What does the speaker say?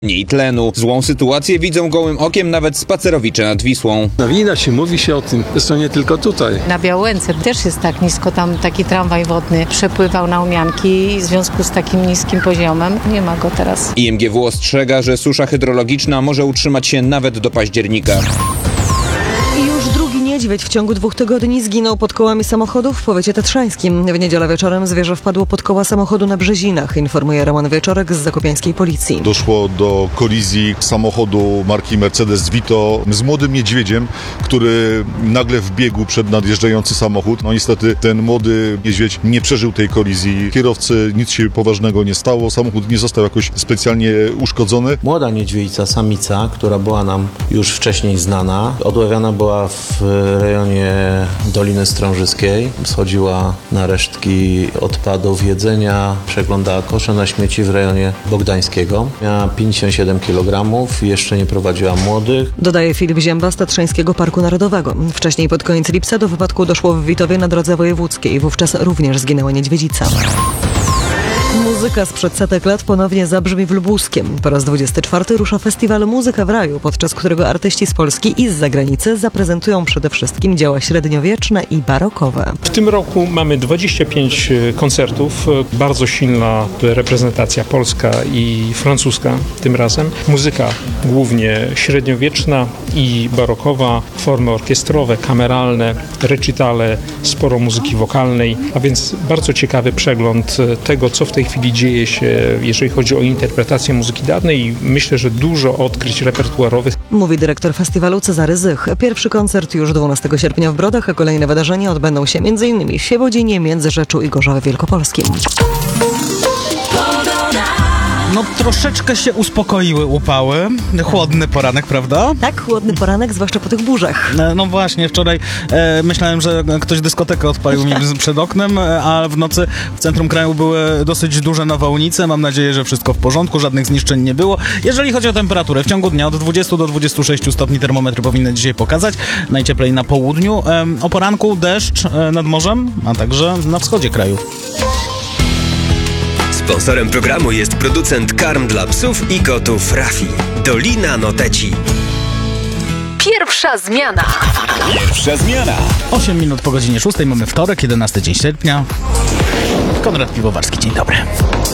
Mniej tlenu. Złą sytuację widzą gołym okiem nawet spacerowicze nad Wisłą. Nawina się, mówi się o tym, zresztą nie tylko tutaj. Na Białęce też jest tak nisko, tam taki tramwaj wodny przepływał na Umianki i w związku z takim niskim poziomem nie ma go teraz. IMGW ostrzega, że susza hydrologiczna może utrzymać się nawet do października. Niedźwiedź w ciągu 2 tygodni zginął pod kołami samochodów w powiecie tatrzańskim. W niedzielę wieczorem zwierzę wpadło pod koła samochodu na Brzezinach, informuje Roman Wieczorek z zakopiańskiej policji. Doszło do kolizji samochodu marki Mercedes Vito z młodym niedźwiedziem, który nagle wbiegł przed nadjeżdżający samochód. No niestety ten młody niedźwiedź nie przeżył tej kolizji. Kierowcy nic się poważnego nie stało, samochód nie został jakoś specjalnie uszkodzony. Młoda niedźwiedzica, samica, która była nam już wcześniej znana, odławiana była w rejonie Doliny Strążyskiej. Schodziła na resztki odpadów, jedzenia, przeglądała kosze na śmieci w rejonie Bogdańskiego. Miała 57 kg, jeszcze nie prowadziła młodych. Dodaje Filip Zięba z Tatrzańskiego Parku Narodowego. Wcześniej pod koniec lipca do wypadku doszło w Witowie na drodze wojewódzkiej. Wówczas również zginęła niedźwiedzica. Muzyka sprzed setek lat ponownie zabrzmi w Lubuskiem. Po raz 24 rusza festiwal Muzyka w Raju, podczas którego artyści z Polski i z zagranicy zaprezentują przede wszystkim dzieła średniowieczne i barokowe. W tym roku mamy 25 koncertów, bardzo silna reprezentacja polska i francuska tym razem. Muzyka głównie średniowieczna i barokowa, formy orkiestrowe, kameralne, recitale, sporo muzyki wokalnej, a więc bardzo ciekawy przegląd tego, co w tej chwili dzieje się, jeżeli chodzi o interpretację muzyki dawnej i myślę, że dużo odkryć repertuarowych. Mówi dyrektor festiwalu Cezary Zych. Pierwszy koncert już 12 sierpnia w Brodach, a kolejne wydarzenia odbędą się m.in. w Świebodzinie, Międzyrzeczu i Gorzowie Wielkopolskim. No troszeczkę się uspokoiły upały. Chłodny poranek, prawda? Tak, chłodny poranek, zwłaszcza po tych burzach. No właśnie, wczoraj myślałem, że ktoś dyskotekę odpalił mi przed oknem, a w nocy w centrum kraju były dosyć duże nawałnice. Mam nadzieję, że wszystko w porządku, żadnych zniszczeń nie było. Jeżeli chodzi o temperaturę, w ciągu dnia od 20 do 26 stopni termometry powinny dzisiaj pokazać. Najcieplej na południu. O poranku deszcz nad morzem, a także na wschodzie kraju. Sponsorem programu jest producent karm dla psów i kotów Rafi. Dolina Noteci. Pierwsza zmiana. 8 minut po godzinie 6 mamy wtorek, 11 dzień sierpnia. Konrad Piwowarski, dzień dobry.